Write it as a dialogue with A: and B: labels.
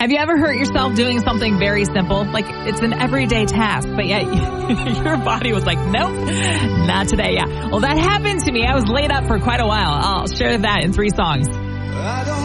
A: Have you ever hurt yourself doing something very simple? Like it's an everyday task, but yet your body was like, nope, not today. Yeah. Well, that happened to me. I was laid up for quite a while. I'll share that in 3 songs.